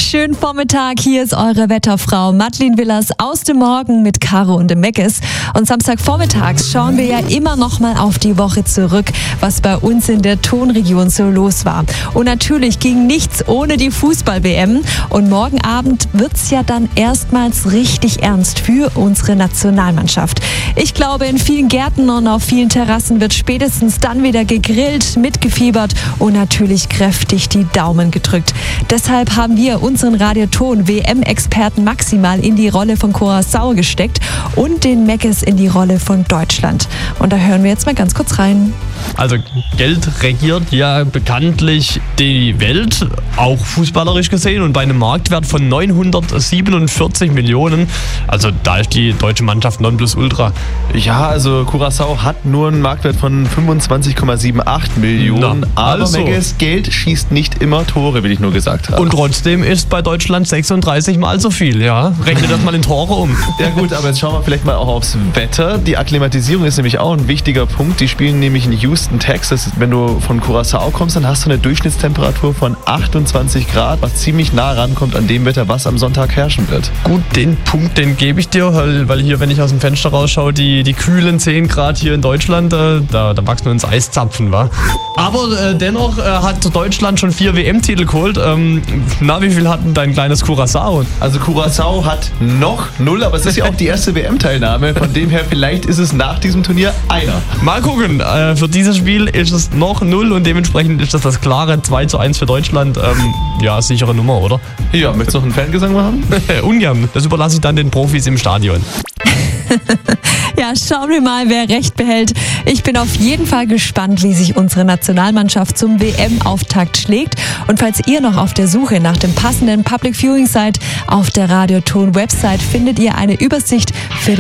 schönen Vormittag. Hier ist eure Wetterfrau Madeleine Willers aus dem Morgen mit Caro und dem Meckes. Und Samstagvormittags schauen wir ja immer noch mal auf die Woche zurück, was bei uns in der Tonregion so los war. Und natürlich ging nichts ohne die Fußball-WM. Und morgen Abend wird's ja dann erstmals richtig ernst für unsere Nationalmannschaft. Ich glaube, in vielen Gärten und auf vielen Terrassen wird spätestens dann wieder gegrillt, mitgefiebert und natürlich kräftig die Daumen gedrückt. Deshalb haben wir unseren Radioton-WM-Experten Maximal in die Rolle von Curaçao gesteckt und den Meckes in die Rolle von Deutschland. Und da hören wir jetzt mal ganz kurz rein. Also Geld regiert ja bekanntlich die Welt, auch fußballerisch gesehen, und bei einem Marktwert von 947 Millionen, also da ist die deutsche Mannschaft Nonplusultra. Ja, also Curaçao hat nur einen Marktwert von 25,78 Millionen, aber also. Meckes, Geld schießt nicht immer Tore, will ich nur gesagt haben. Und trotzdem ist bei Deutschland 36 mal so viel, ja. Rechne das mal in Tore um. Ja gut, aber jetzt schauen wir vielleicht mal auch aufs Wetter. Die Akklimatisierung ist nämlich auch ein wichtiger Punkt. Die spielen nämlich in Houston, Texas. Wenn du von Curaçao kommst, dann hast du eine Durchschnittstemperatur von 28 Grad, was ziemlich nah rankommt an dem Wetter, was am Sonntag herrschen wird. Gut, den Punkt, den gebe ich dir, weil hier, wenn ich aus dem Fenster rausschaue, die kühlen 10 Grad hier in Deutschland, da wachsen wir uns Eiszapfen, wa? Aber dennoch hat Deutschland schon 4 WM-Titel geholt. Wie viel hat denn dein kleines Curaçao? Also Curaçao hat noch 0, aber es ist ja auch die erste WM-Teilnahme. Von dem her, vielleicht ist es nach diesem Turnier einer. Mal gucken, für dieses Spiel ist es noch 0 und dementsprechend ist das klare 2:1 für Deutschland. Ja, sichere Nummer, oder? Ja, möchtest du noch einen Fangesang machen? Ungern, das überlasse ich dann den Profis im Stadion. Ja, schauen wir mal, wer recht behält. Ich bin auf jeden Fall gespannt, wie sich unsere Nationalmannschaft zum WM-Auftakt schlägt. Und falls ihr noch auf der Suche nach dem passenden Public Viewing seid, auf der Radioton-Website findet ihr eine Übersicht für